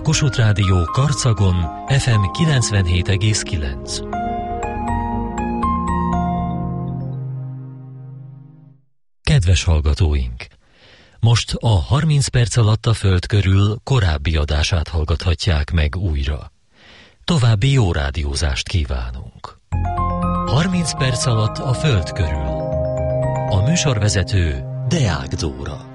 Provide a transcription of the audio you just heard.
a Kossuth Rádió Karcagon FM 97,9. Kedves hallgatóink! Most a 30 perc alatt a Föld körül korábbi adását hallgathatják meg újra. További jó rádiózást kívánunk! 30 perc alatt a Föld körül. A műsorvezető Deák Dóra.